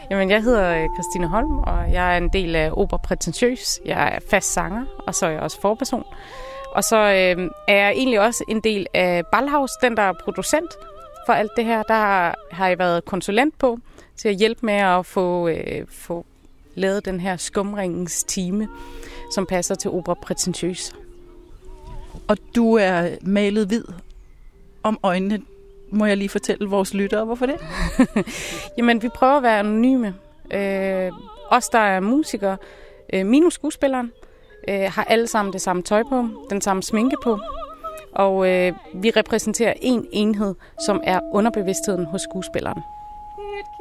Jamen, jeg hedder Christine Holm, og jeg er en del af Opera Prætentiøs. Jeg er fast sanger, og så er jeg også forperson. Og så er jeg egentlig også en del af Ballhaus, den der er producent for alt det her. Der har jeg været konsulent på til at hjælpe med at få lavet den her skumringens time, som passer til Opera Prætentiøs. Og du er malet hvid om øjnene. Må jeg lige fortælle vores lyttere, hvorfor det? Jamen, vi prøver at være anonyme. Os, der er musikere, minus skuespilleren, har alle sammen det samme tøj på, den samme sminke på. Og vi repræsenterer en enhed, som er underbevidstheden hos skuespilleren.